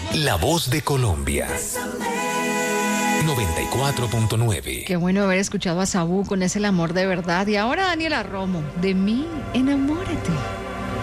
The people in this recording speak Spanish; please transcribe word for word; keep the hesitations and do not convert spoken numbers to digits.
La voz de Colombia. noventa y cuatro punto nueve. Qué bueno haber escuchado a Sabú con ese El amor de verdad. Y ahora Daniela Romo, de mí, enamórate.